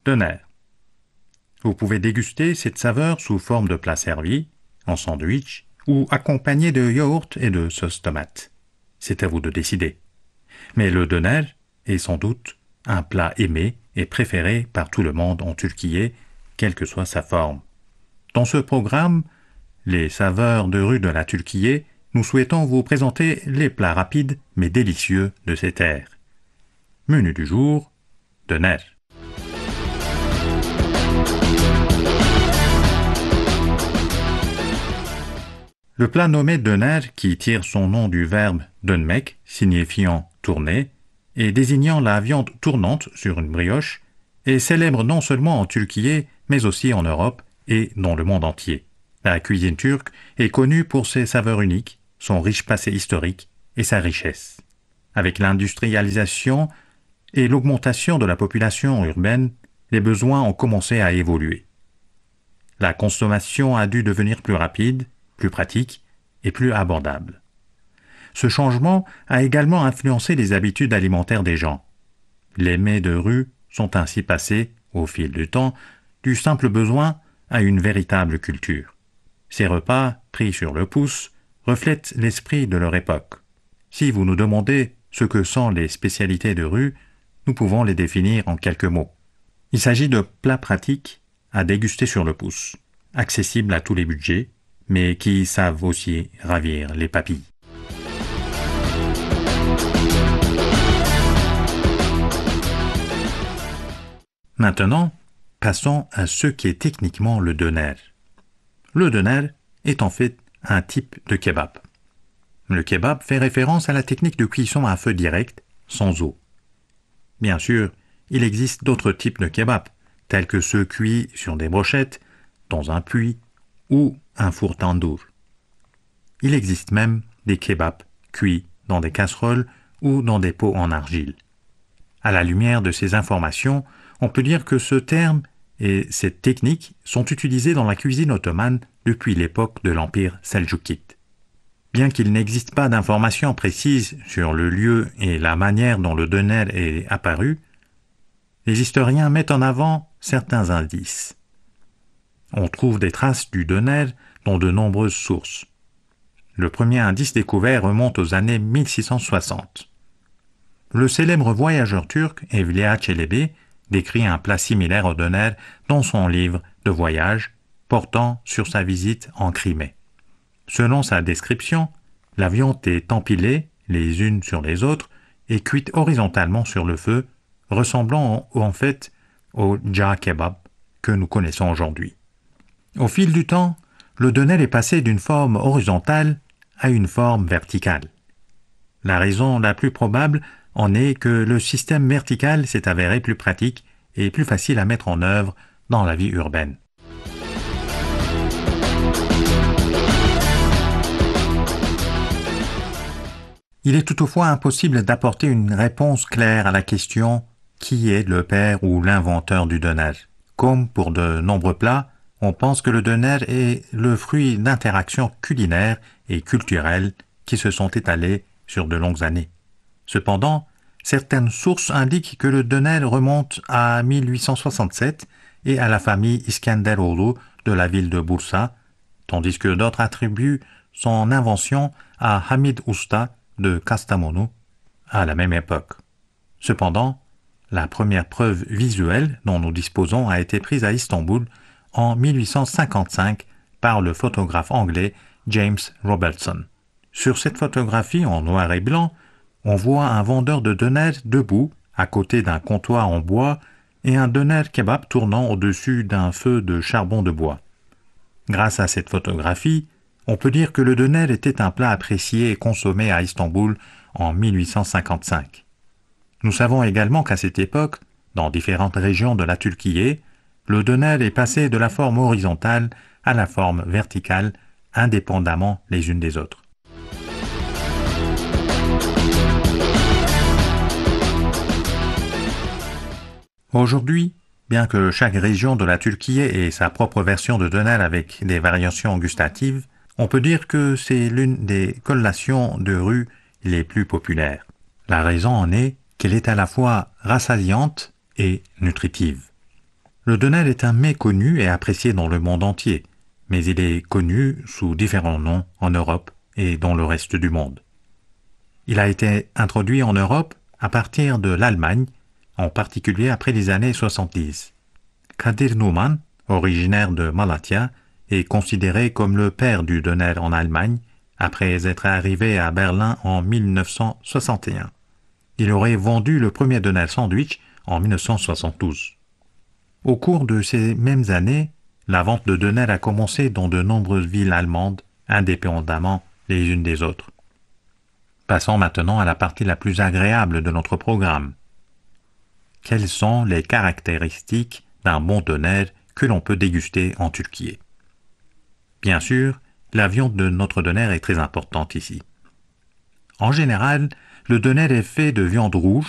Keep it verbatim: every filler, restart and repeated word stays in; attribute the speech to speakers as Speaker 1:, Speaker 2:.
Speaker 1: döner. Vous pouvez déguster cette saveur sous forme de plat servi, en sandwich ou accompagné de yaourt et de sauce tomate. C'est à vous de décider. Mais le döner est sans doute un plat aimé et préféré par tout le monde en Turquie, quelle que soit sa forme. Dans ce programme, les saveurs de rue de la Turquie, nous souhaitons vous présenter les plats rapides mais délicieux de cette ère. Menu du jour, döner. Le plat nommé döner, qui tire son nom du verbe dönmek, signifiant tourner, et désignant la viande tournante sur une brioche, est célèbre non seulement en Turquie, mais aussi en Europe et dans le monde entier. La cuisine turque est connue pour ses saveurs uniques, son riche passé historique et sa richesse. Avec l'industrialisation et l'augmentation de la population urbaine, les besoins ont commencé à évoluer. La consommation a dû devenir plus rapide, plus pratique et plus abordable. Ce changement a également influencé les habitudes alimentaires des gens. Les mets de rue sont ainsi passés, au fil du temps, du simple besoin à une véritable culture. Ces repas, pris sur le pouce, reflètent l'esprit de leur époque. Si vous nous demandez ce que sont les spécialités de rue, nous pouvons les définir en quelques mots. Il s'agit de plats pratiques à déguster sur le pouce, accessibles à tous les budgets, mais qui savent aussi ravir les papilles. Maintenant, passons à ce qui est techniquement le döner. Le döner est en fait un type de kebab. Le kebab fait référence à la technique de cuisson à feu direct, sans eau. Bien sûr, il existe d'autres types de kebab, tels que ceux cuits sur des brochettes, dans un puits ou un four tandoor. Il existe même des kebabs cuits dans des casseroles ou dans des pots en argile. À la lumière de ces informations, on peut dire que ce terme et cette technique sont utilisés dans la cuisine ottomane depuis l'époque de l'Empire seldjoukide. Bien qu'il n'existe pas d'informations précises sur le lieu et la manière dont le döner est apparu, les historiens mettent en avant certains indices. On trouve des traces du döner dans de nombreuses sources. Le premier indice découvert remonte aux années mille six cent soixante. Le célèbre voyageur turc Evliya Çelebi décrit un plat similaire au döner dans son livre de voyage portant sur sa visite en Crimée. Selon sa description, la viande est empilée les unes sur les autres et cuite horizontalement sur le feu, ressemblant en fait au jar kebab que nous connaissons aujourd'hui. Au fil du temps, le döner est passé d'une forme horizontale à une forme verticale. La raison la plus probable en est que le système vertical s'est avéré plus pratique et plus facile à mettre en œuvre dans la vie urbaine. Il est toutefois impossible d'apporter une réponse claire à la question « Qui est le père ou l'inventeur du döner ?» Comme pour de nombreux plats, on pense que le döner est le fruit d'interactions culinaires et culturelles qui se sont étalées sur de longues années. Cependant, certaines sources indiquent que le döner remonte à mille huit cent soixante-sept et à la famille İskenderoğlu de la ville de Bursa, tandis que d'autres attribuent son invention à Hamid Usta de Kastamonu à la même époque. Cependant, la première preuve visuelle dont nous disposons a été prise à Istanbul en mille huit cent cinquante-cinq par le photographe anglais James Robertson. Sur cette photographie en noir et blanc, on voit un vendeur de döner debout à côté d'un comptoir en bois et un döner kebab tournant au-dessus d'un feu de charbon de bois. Grâce à cette photographie, on peut dire que le döner était un plat apprécié et consommé à Istanbul en mille huit cent cinquante-cinq. Nous savons également qu'à cette époque, dans différentes régions de la Turquie, le döner est passé de la forme horizontale à la forme verticale, indépendamment les unes des autres. Aujourd'hui, bien que chaque région de la Turquie ait sa propre version de döner avec des variations gustatives, on peut dire que c'est l'une des collations de rue les plus populaires. La raison en est qu'elle est à la fois rassasiante et nutritive. Le döner est un mets connu et apprécié dans le monde entier, mais il est connu sous différents noms en Europe et dans le reste du monde. Il a été introduit en Europe à partir de l'Allemagne, en particulier après les années soixante-dix. Kadir Numan, originaire de Malatya, est considéré comme le père du döner en Allemagne après être arrivé à Berlin en mille neuf cent soixante et un. Il aurait vendu le premier döner sandwich en mille neuf cent soixante-douze. Au cours de ces mêmes années, la vente de döner a commencé dans de nombreuses villes allemandes, indépendamment les unes des autres. Passons maintenant à la partie la plus agréable de notre programme. Quelles sont les caractéristiques d'un bon döner que l'on peut déguster en Turquie? Bien sûr, la viande de notre döner est très importante ici. En général, le döner est fait de viande rouge